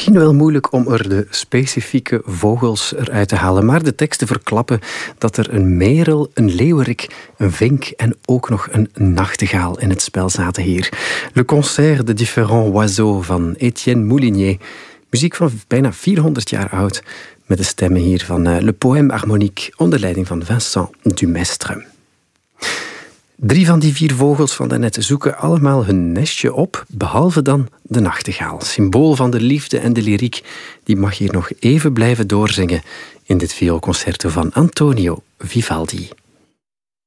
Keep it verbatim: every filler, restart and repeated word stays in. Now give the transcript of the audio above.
Misschien wel moeilijk om er de specifieke vogels eruit te halen, maar de teksten verklappen dat er een merel, een leeuwerik, een vink en ook nog een nachtegaal in het spel zaten hier. Le Concert de Différents Oiseaux van Étienne Moulinier. Muziek van bijna vierhonderd jaar oud, met de stemmen hier van Le Poème Harmonique onder leiding van Vincent Dumestre. Drie van die vier vogels van daarnet zoeken allemaal hun nestje op, behalve dan de nachtegaal. Symbool van de liefde en de lyriek, die mag hier nog even blijven doorzingen in dit vioolconcerto van Antonio Vivaldi.